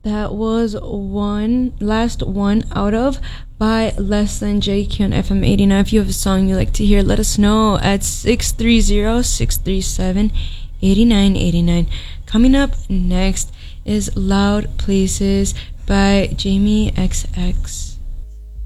That was one last one out of by Less Than JQ on FM 89. If you have a song you like to hear, let us know at 630-637-8989. Coming up next is Loud Places by Jamie XX.